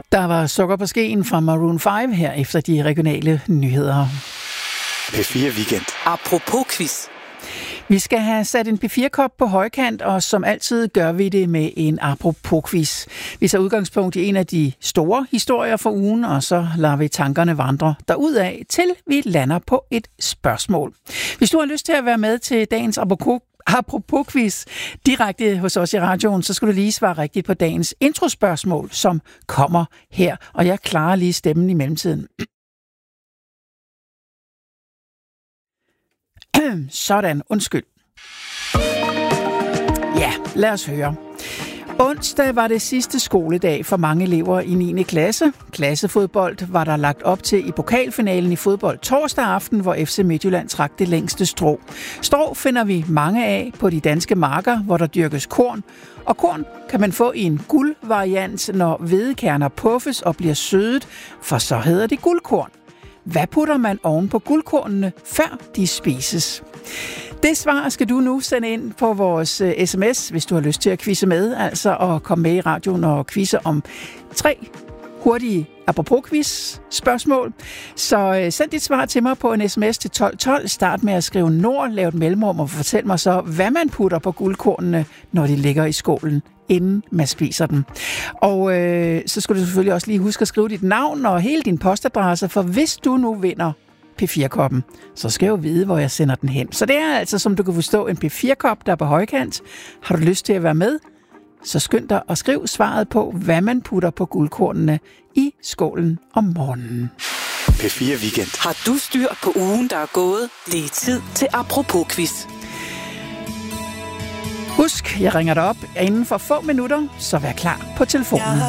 Der var sukker på skeen fra Maroon 5 her efter de regionale nyheder. P4 Weekend. Apropos quiz. Vi skal have sat en P4-kop på højkant, og som altid gør vi det med en apropos-quiz. Vi tager udgangspunkt i en af de store historier for ugen, og så lader vi tankerne vandre derudad, til vi lander på et spørgsmål. Hvis du har lyst til at være med til dagens apropos-quiz direkte hos os i radioen, så skal du lige svare rigtigt på dagens introspørgsmål, som kommer her. Og jeg klarer lige stemmen i mellemtiden. Sådan, undskyld. Ja, lad os høre. Onsdag var det sidste skoledag for mange elever i 9. klasse. Klassefodbold var der lagt op til i pokalfinalen i fodbold torsdag aften, hvor FC Midtjylland trak det længste strå. Strå finder vi mange af på de danske marker, hvor der dyrkes korn. Og korn kan man få i en guldvariant, når hvedekerner puffes og bliver sødet, for så hedder det guldkorn. Hvad putter man oven på guldkornene, før de spises? Det svar skal du nu sende ind på vores sms, hvis du har lyst til at quizze med, altså og komme med i radioen og quizze om 3 hurtige apropos-quiz spørgsmål. Så send dit svar til mig på en sms til 1212. Start med at skrive Nord, lav et mellemrum og fortæl mig så, hvad man putter på guldkornene, når de ligger i skålen, inden man spiser dem. Og så skal du selvfølgelig også lige huske at skrive dit navn og hele din postadresse, for hvis du nu vinder P4-koppen, så skal jeg jo vide, hvor jeg sender den hen. Så det er altså, som du kan forstå, en P4-kop, der er på højkant. Har du lyst til at være med, så skynd dig og skriv svaret på, hvad man putter på guldkornene i skålen om morgenen. P4 Weekend. Har du styr på ugen, der er gået? Det er tid til apropos-quiz. Husk, jeg ringer dig op inden for få minutter, så vær klar på telefonen.